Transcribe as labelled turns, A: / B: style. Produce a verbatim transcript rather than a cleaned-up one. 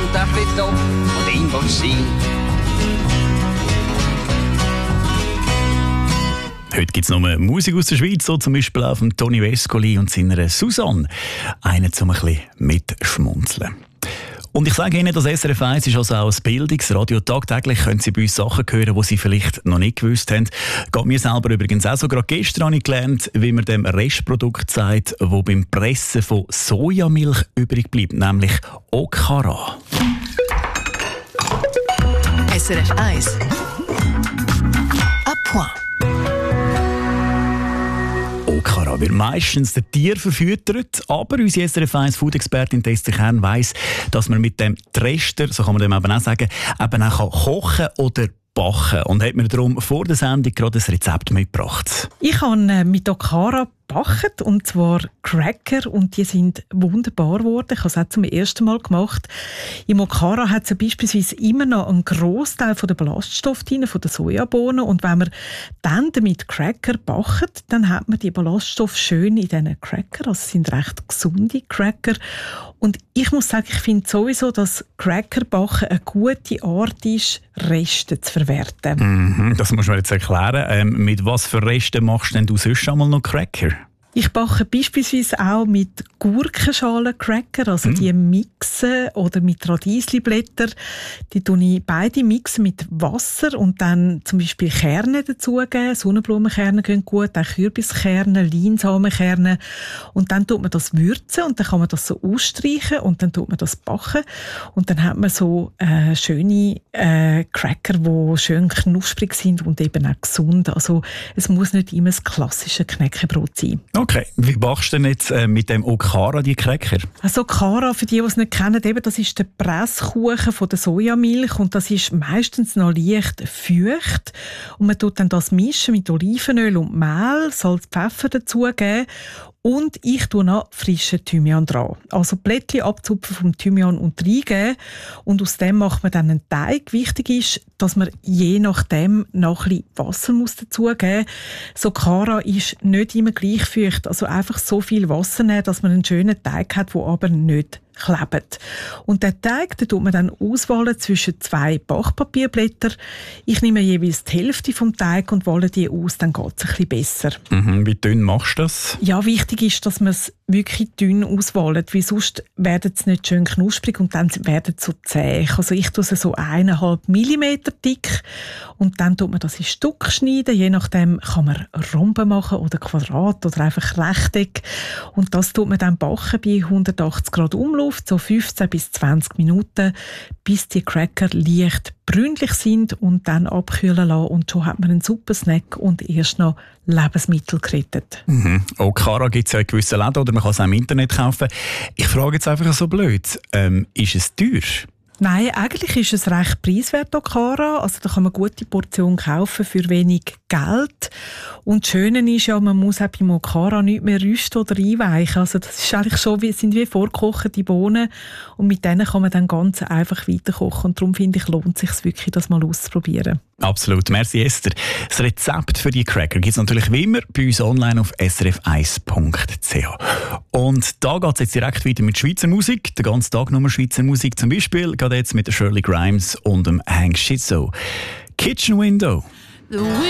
A: Santa Fe top und in Bolsin.
B: Heute gibt es noch Musik aus der Schweiz, so zum Beispiel auf dem Toni Vescoli und seiner Susanne. Einen zum ein bisschen mitschmunzeln. Und ich sage Ihnen, das S R F eins ist also auch ein Bildungsradio. Tagtäglich können Sie bei uns Sachen hören, die Sie vielleicht noch nicht gewusst haben. Geht mir selber übrigens auch so. Gerade gestern habe ich gelernt, wie man dem Restprodukt sagt, das beim Pressen von Sojamilch übrig bleibt, nämlich Okara.
C: S R F eins. À point.
B: Okara wird meistens der Tier verfüttert, aber unsere S R F eins Food-Expertin Testi Kern weiss, dass man mit dem Trester, so kann man dem eben auch sagen, eben auch kochen oder backen. Und hat mir darum vor der Sendung gerade ein Rezept mitgebracht.
D: Ich habe mit Okara gebacken, und zwar Cracker, und die sind wunderbar geworden. Ich habe es auch zum ersten Mal gemacht. Im Okara hat es beispielsweise immer noch einen Grossteil von der Ballaststoffe drin, von der Sojabohnen, und wenn man dann damit Cracker backt, dann hat man die Ballaststoffe schön in diesen Cracker. Also es sind recht gesunde Cracker. Und ich muss sagen, ich finde sowieso, dass Cracker-Backen eine gute Art ist, Reste zu verwerten.
B: Mhm, das musst du mir jetzt erklären. Ähm, mit was für Resten machst denn du sonst einmal noch Cracker?
D: Ich backe beispielsweise auch mit Gurkenschalen-Cracker, also mm. die mixen, oder mit Radiesli-Blätter. Die tue ich beide mixen mit Wasser und dann zum Beispiel Kerne dazugeben. Sonnenblumenkerne gehen gut, auch Kürbiskerne, Leinsamenkerne. Und dann tut man das würzen und dann kann man das so ausstreichen und dann tut man das backen. Und dann hat man so äh, schöne äh, Cracker, die schön knusprig sind und eben auch gesund. Also es muss nicht immer das klassische Knäckebrot sein.
B: Okay, wie backst du denn jetzt äh, mit dem Okara die Cracker?
D: Also Okara, für die, die es nicht kennen, eben, das ist der Presskuchen von der Sojamilch und das ist meistens noch leicht feucht. Und man tut dann das mischen mit Olivenöl und Mehl, Salz, Pfeffer dazugeben. Und ich tue noch frischen Thymian dran. Also Blättchen abzupfen vom Thymian und reingeben. Und aus dem macht man dann einen Teig. Wichtig ist, dass man je nachdem noch ein bisschen Wasser muss dazugeben muss. So Okara ist nicht immer gleich feucht. Also einfach so viel Wasser nehmen, dass man einen schönen Teig hat, der aber nicht klebt. Und den Teig, den tut man dann auswählen zwischen zwei Backpapierblättern. Ich nehme jeweils die Hälfte vom Teig und wähle die aus, dann geht es ein bisschen besser.
B: Mhm, wie dünn machst du das?
D: Ja, wichtig ist, dass man es wirklich dünn auswählt, weil sonst werden sie nicht schön knusprig und dann werden sie so zäh. Also ich tue sie so eineinhalb Millimeter dick und dann tut man das in Stück schneiden. Je nachdem kann man Rhomben machen oder Quadrat oder einfach Rechteck. Und das tut man dann backen bei hundertachtzig Grad Umluft, so fünfzehn bis zwanzig Minuten, bis die Cracker leicht brünlich sind und dann abkühlen lassen. Und schon hat man einen super Snack und erst noch Lebensmittel gerettet.
B: Mhm. Okara gibt es ja in gewissen Läden oder man kann es auch im Internet kaufen. Ich frage jetzt einfach so blöd, ähm, ist es teuer?
D: Nein, eigentlich ist es recht preiswert, Okara. Also da kann man eine gute Portion kaufen für wenig Geld. Und das Schöne ist ja, man muss auch beim Okara nicht mehr rüsten oder einweichen. Also das ist eigentlich schon wie, sind wie vorgekochte Bohnen und mit denen kann man dann ganz einfach weiterkochen. Und darum finde ich, lohnt es sich wirklich, das mal auszuprobieren.
B: Absolut. Merci, Esther. Das Rezept für die Cracker gibt es natürlich wie immer bei uns online auf s r f eins punkt c h. Und da geht es jetzt direkt weiter mit Schweizer Musik. Den ganzen Tag nur Schweizer Musik. Zum Beispiel geht jetzt mit Shirley Grimes und dem Hank Shizzo. Kitchen Window.